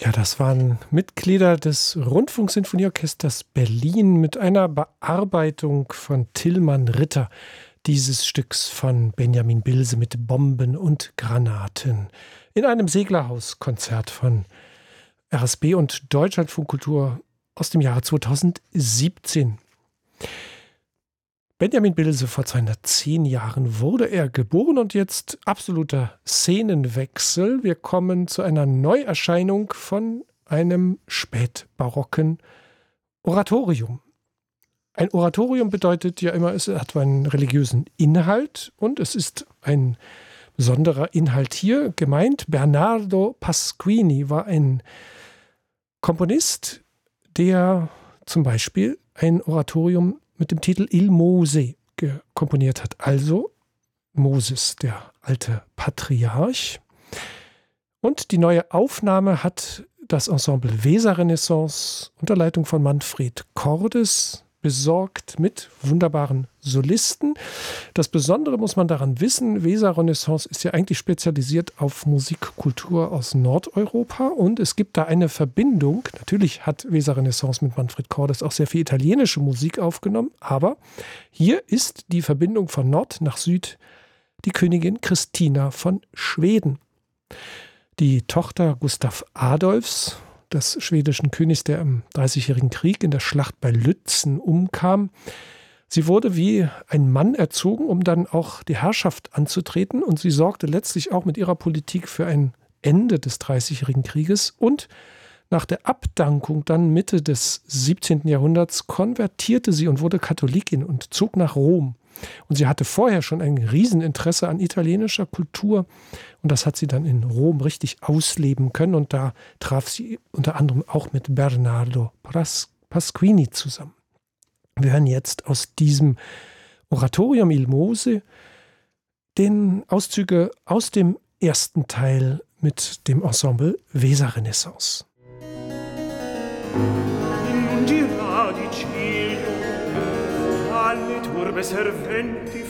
Ja, das waren Mitglieder des Rundfunksinfonieorchesters Berlin mit einer Bearbeitung von Tillmann Ritter dieses Stücks von Benjamin Bilse mit Bomben und Granaten in einem Seglerhauskonzert von RSB und Deutschlandfunk Kultur aus dem Jahre 2017. Benjamin Bilse, vor 210 Jahren wurde er geboren und jetzt absoluter Szenenwechsel. Wir kommen zu einer Neuerscheinung von einem spätbarocken Oratorium. Ein Oratorium bedeutet ja immer, es hat einen religiösen Inhalt und es ist ein besonderer Inhalt hier gemeint. Bernardo Pasquini war ein Komponist, der zum Beispiel ein Oratorium mit dem Titel Il Mose komponiert hat. Also Moses, der alte Patriarch. Und die neue Aufnahme hat das Ensemble Weser Renaissance unter Leitung von Manfred Cordes besorgt mit wunderbaren Solisten. Das Besondere muss man daran wissen, Weser Renaissance ist ja eigentlich spezialisiert auf Musikkultur aus Nordeuropa und es gibt da eine Verbindung. Natürlich hat Weser Renaissance mit Manfred Cordes auch sehr viel italienische Musik aufgenommen, aber hier ist die Verbindung von Nord nach Süd die Königin Christina von Schweden. Die Tochter Gustav Adolfs, des schwedischen Königs, der im Dreißigjährigen Krieg in der Schlacht bei Lützen umkam. Sie wurde wie ein Mann erzogen, um dann auch die Herrschaft anzutreten und sie sorgte letztlich auch mit ihrer Politik für ein Ende des Dreißigjährigen Krieges und nach der Abdankung dann Mitte des 17. Jahrhunderts konvertierte sie und wurde Katholikin und zog nach Rom. Und sie hatte vorher schon ein Rieseninteresse an italienischer Kultur und das hat sie dann in Rom richtig ausleben können und da traf sie unter anderem auch mit Bernardo Pasquini zusammen. Wir hören jetzt aus diesem Oratorium Il Mose den Auszüge aus dem ersten Teil mit dem Ensemble Weser Renaissance. In un girare cielo alle turbe serventi